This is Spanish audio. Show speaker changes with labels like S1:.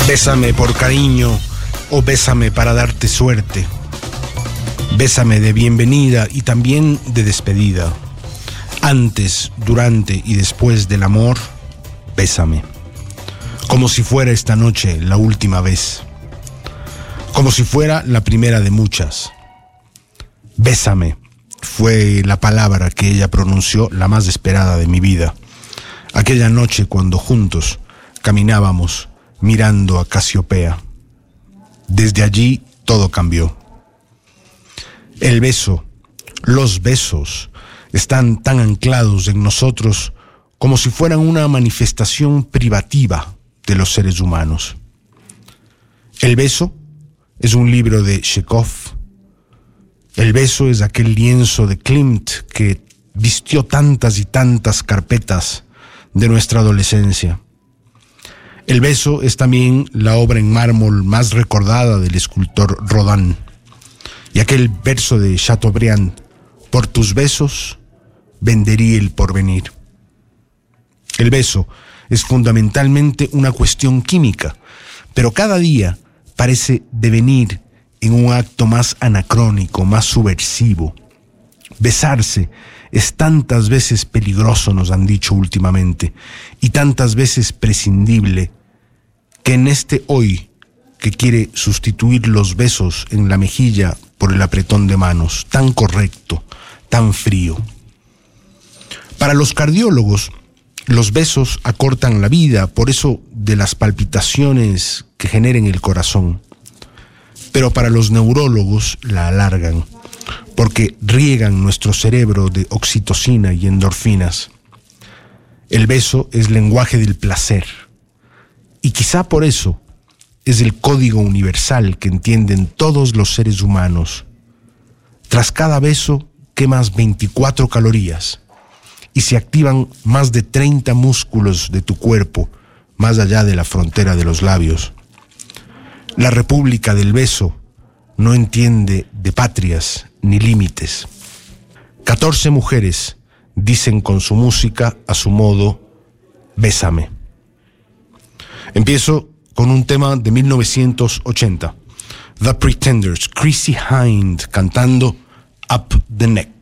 S1: Bésame por cariño o bésame para darte suerte. Bésame de bienvenida y también de despedida. Antes, durante y después del amor, bésame. Como si fuera esta noche la última vez. Como si fuera la primera de muchas. Bésame fue la palabra que ella pronunció, la más esperada de mi vida. Aquella noche cuando juntos caminábamos mirando a Casiopea. Desde allí todo cambió. El beso, los besos, están tan anclados en nosotros como si fueran una manifestación privativa de los seres humanos. El beso es un libro de Chekhov. El beso es aquel lienzo de Klimt que vistió tantas y tantas carpetas de nuestra adolescencia. El beso es también la obra en mármol más recordada del escultor Rodin. Y aquel verso de Chateaubriand: por tus besos vendería el porvenir. El beso es fundamentalmente una cuestión química, pero cada día parece devenir en un acto más anacrónico, más subversivo. Besarse es tantas veces peligroso, nos han dicho últimamente, y tantas veces prescindible, que en este hoy que quiere sustituir los besos en la mejilla por el apretón de manos, tan correcto, tan frío. Para los cardiólogos, los besos acortan la vida, por eso de las palpitaciones que generen el corazón. Pero para los neurólogos la alargan, porque riegan nuestro cerebro de oxitocina y endorfinas. El beso es lenguaje del placer, y quizá por eso es el código universal que entienden todos los seres humanos. Tras cada beso quemas 24 calorías y se activan más de 30 músculos de tu cuerpo, más allá de la frontera de los labios. La República del Beso no entiende de patrias ni límites. 14 mujeres dicen con su música, a su modo, bésame. Empiezo con un tema de 1980. The Pretenders, Chrissie Hynde cantando Up the Neck.